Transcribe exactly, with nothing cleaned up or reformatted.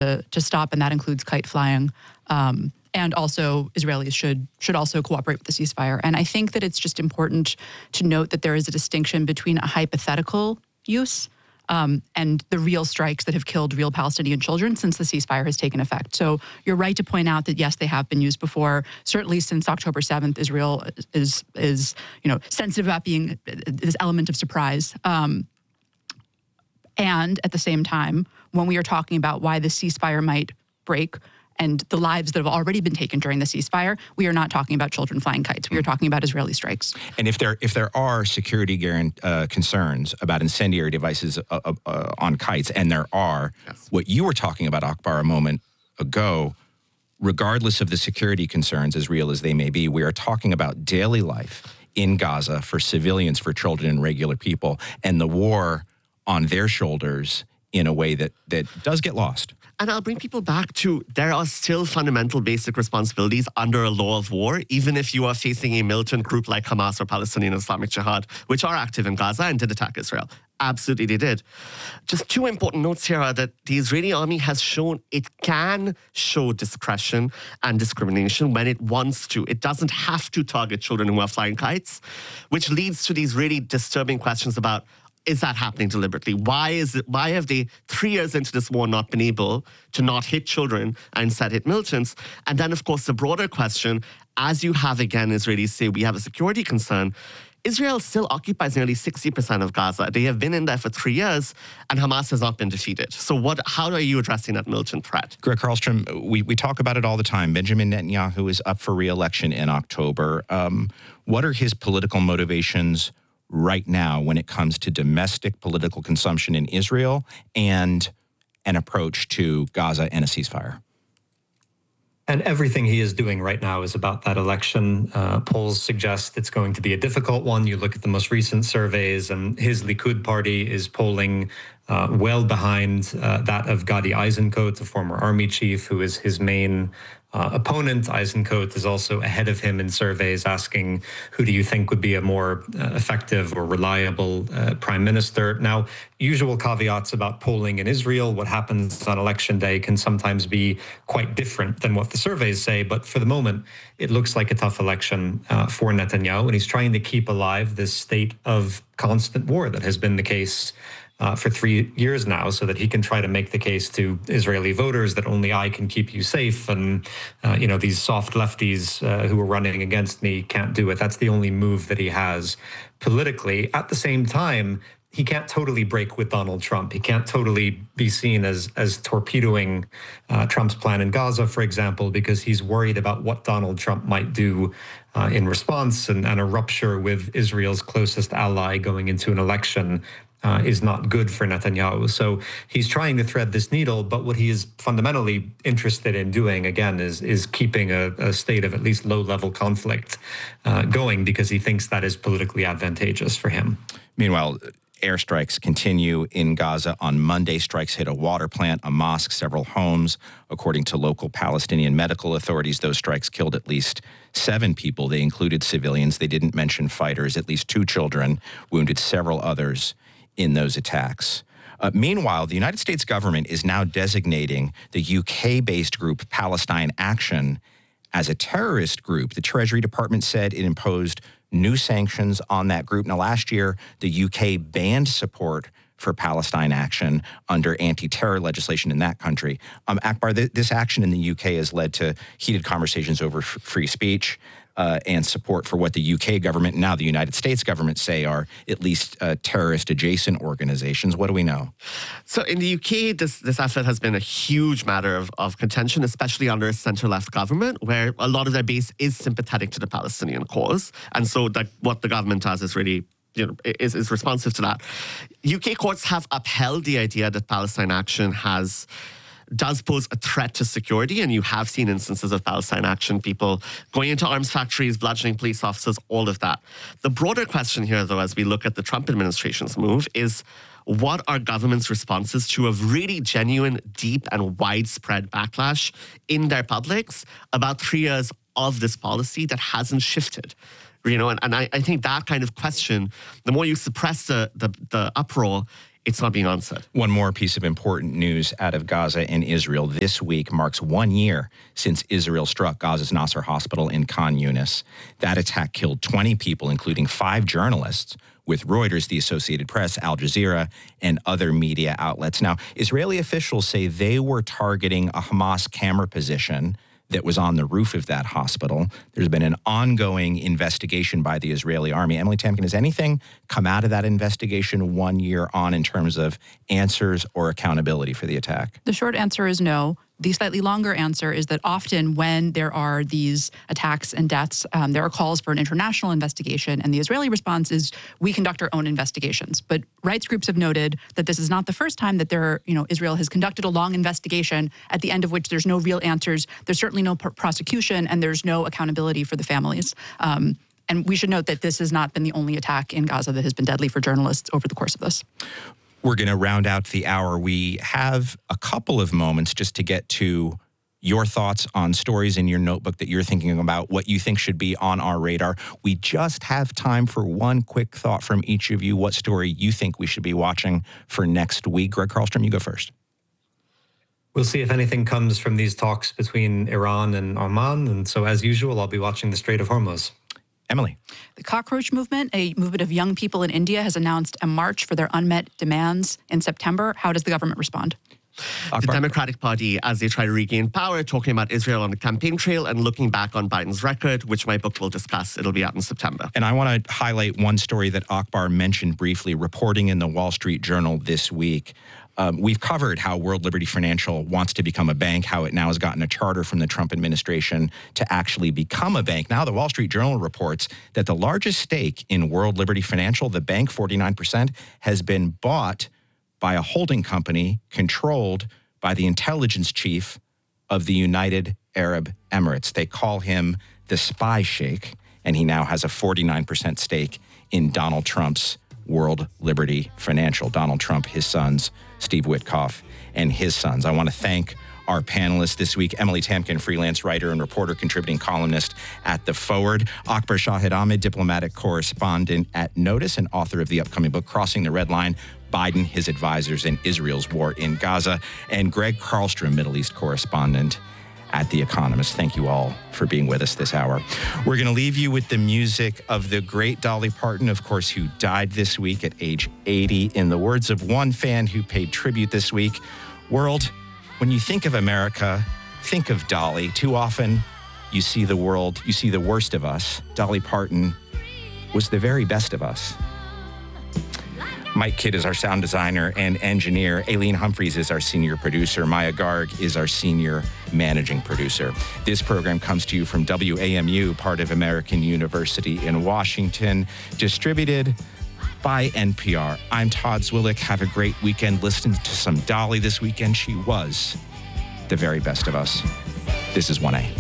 to to stop, and that includes kite flying. Um, and also, Israelis should should also cooperate with the ceasefire. And I think that it's just important to note that there is a distinction between a hypothetical use um, and the real strikes that have killed real Palestinian children since the ceasefire has taken effect. So you're right to point out that, yes, they have been used before. Certainly since October seventh, Israel is, is you know, sensitive about being this element of surprise. Um, and at the same time, when we are talking about why the ceasefire might break and the lives that have already been taken during the ceasefire, we are not talking about children flying kites. We are talking about Israeli strikes. And if there if there are security guarant, uh, concerns about incendiary devices uh, uh, on kites, and there are, yes. What you were talking about, Akbar, a moment ago, regardless of the security concerns, as real as they may be, we are talking about daily life in Gaza for civilians, for children and regular people, and the war on their shoulders in a way that, that does get lost. And I'll bring people back to, there are still fundamental basic responsibilities under a law of war, even if you are facing a militant group like Hamas or Palestinian Islamic Jihad, which are active in Gaza and did attack Israel. Absolutely, they did. Just two important notes here are that the Israeli army has shown it can show discretion and discrimination when it wants to. It doesn't have to target children who are flying kites, which leads to these really disturbing questions about, is that happening deliberately? Why is it? Why have they, three years into this war, not been able to not hit children and instead hit militants? And then, of course, the broader question, as you have again Israelis say, we have a security concern. Israel still occupies nearly sixty percent of Gaza. They have been in there for three years, and Hamas has not been defeated. So what? How are you addressing that militant threat? Greg Carlstrom, we, we talk about it all the time. Benjamin Netanyahu is up for re-election in October. Um, what are his political motivations right now when it comes to domestic political consumption in Israel and an approach to Gaza and a ceasefire? And everything he is doing right now is about that election. Uh, polls suggest it's going to be a difficult one. You look at the most recent surveys, and his Likud party is polling uh, well behind uh, that of Gadi Eisenkot, the former army chief, who is his main Uh, opponent. Eisenkot is also ahead of him in surveys, asking who do you think would be a more uh, effective or reliable uh, prime minister. Now, usual caveats about polling in Israel. What happens on election day can sometimes be quite different than what the surveys say. But for the moment, it looks like a tough election uh, for Netanyahu. And he's trying to keep alive this state of constant war that has been the case Uh, for three years now, so that he can try to make the case to Israeli voters that only I can keep you safe, and uh, you know, these soft lefties uh, who are running against me can't do it. That's the only move that he has politically. At the same time, he can't totally break with Donald Trump. He can't totally be seen as as torpedoing uh, Trump's plan in Gaza, for example, because he's worried about what Donald Trump might do uh, in response, and, and a rupture with Israel's closest ally going into an election Uh, is not good for Netanyahu. So he's trying to thread this needle, but what he is fundamentally interested in doing, again, is is keeping a, a state of at least low-level conflict uh, going, because he thinks that is politically advantageous for him. Meanwhile, airstrikes continue in Gaza. On Monday, strikes hit a water plant, a mosque, several homes. According to local Palestinian medical authorities, those strikes killed at least seven people. They included civilians. They didn't mention fighters. At least two children, wounded several others in those attacks. Uh, meanwhile, the United States government is now designating the U K-based group Palestine Action as a terrorist group. The Treasury Department said it imposed new sanctions on that group. Now, last year, the U K banned support for Palestine Action under anti-terror legislation in that country. Um, Akbar, th- this action in the U K has led to heated conversations over f- free speech uh, and support for what the U K government and now the United States government say are at least uh, terrorist-adjacent organizations. What do we know? So in the U K, this, this effort has been a huge matter of, of contention, especially under a center-left government, where a lot of their base is sympathetic to the Palestinian cause. And so that what the government does is really, you know, is, is responsive to that. U K courts have upheld the idea that Palestine Action has does pose a threat to security, and you have seen instances of Palestine Action, people going into arms factories, bludgeoning police officers, all of that. The broader question here, though, as we look at the Trump administration's move, is what are government's responses to a really genuine, deep, and widespread backlash in their publics about three years of this policy that hasn't shifted? You know, and, and I, I think that kind of question, the more you suppress the, the, the uproar, it's not being answered. One more piece of important news out of Gaza and Israel. This week marks one year since Israel struck Gaza's Nasser Hospital in Khan Yunis. That attack killed twenty people, including five journalists, with Reuters, the Associated Press, Al Jazeera, and other media outlets. Now, Israeli officials say they were targeting a Hamas camera position that was on the roof of that hospital. There's been an ongoing investigation by the Israeli army. Emily Tamkin, has anything come out of that investigation one year on in terms of answers or accountability for the attack? The short answer is no. The slightly longer answer is that often when there are these attacks and deaths, um, there are calls for an international investigation, and the Israeli response is we conduct our own investigations. But rights groups have noted that this is not the first time that there, are, you know, Israel has conducted a long investigation at the end of which there's no real answers. There's certainly no pr- prosecution, and there's no accountability for the families. Um, and we should note that this has not been the only attack in Gaza that has been deadly for journalists over the course of this. We're going to round out the hour. We have a couple of moments just to get to your thoughts on stories in your notebook that you're thinking about, what you think should be on our radar. We just have time for one quick thought from each of you, what story you think we should be watching for next week. Greg Carlstrom, you go first. We'll see if anything comes from these talks between Iran and Oman. And so, as usual, I'll be watching the Strait of Hormuz. Emily. The Cockroach Movement, a movement of young people in India, has announced a march for their unmet demands in September. How does the government respond? The Democratic Party, as they try to regain power, talking about Israel on the campaign trail and looking back on Biden's record, which my book will discuss. It'll be out in September. And I want to highlight one story that Akbar mentioned briefly, reporting in the Wall Street Journal this week. Um, we've covered how World Liberty Financial wants to become a bank, how it now has gotten a charter from the Trump administration to actually become a bank. Now the Wall Street Journal reports that the largest stake in World Liberty Financial, the bank, forty-nine percent, has been bought by a holding company controlled by the intelligence chief of the United Arab Emirates. They call him the Spy Sheikh, and he now has a forty-nine percent stake in Donald Trump's World Liberty Financial. Donald Trump, his sons, Steve Witkoff, and his sons. I want to thank our panelists this week, Emily Tamkin, freelance writer and reporter, contributing columnist at The Forward, Akbar Shahid Ahmed, diplomatic correspondent at Notice and author of the upcoming book, Crossing the Red Line, Biden, His Advisors, and Israel's War in Gaza, and Greg Carlstrom, Middle East correspondent at The Economist. Thank you all for being with us this hour. We're going to leave you with the music of the great Dolly Parton, of course, who died this week at age eighty. In the words of one fan who paid tribute this week, world, when you think of America, think of Dolly. Too often, you see the world, you see the worst of us. Dolly Parton was the very best of us. Mike Kidd is our sound designer and engineer. Aileen Humphreys is our senior producer. Maya Garg is our senior managing producer. This program comes to you from W A M U, part of American University in Washington, distributed by N P R. I'm Todd Zwillich. Have a great weekend. Listen to some Dolly this weekend. She was the very best of us. This is one A.